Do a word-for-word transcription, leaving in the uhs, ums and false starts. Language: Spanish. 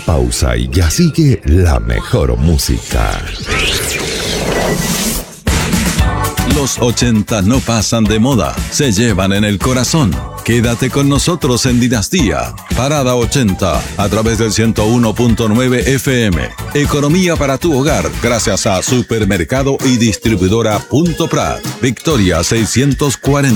pausa y ya sigue la mejor música. Los ochenta no pasan de moda, se llevan en el corazón. Quédate con nosotros en Dinastía, Parada ochenta, a través del ciento uno punto nueve F M. Economía para tu hogar, gracias a Supermercado y Distribuidora Punto Prat. Victoria seiscientos cuarenta.